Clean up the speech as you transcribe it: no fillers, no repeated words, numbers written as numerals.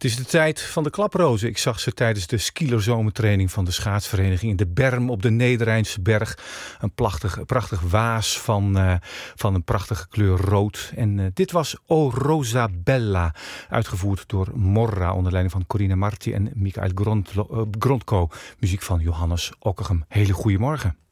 Het is de tijd van de klaprozen. Ik zag ze tijdens de skielerzomertraining van de schaatsvereniging in de Berm op de Nederrijnse berg. Een prachtig waas van een prachtige kleur rood. En dit was O Rosa Bella, uitgevoerd door Morra onder leiding van Corina Marti en Michael Grondko. Muziek van Johannes Ockeghem. Hele goede morgen.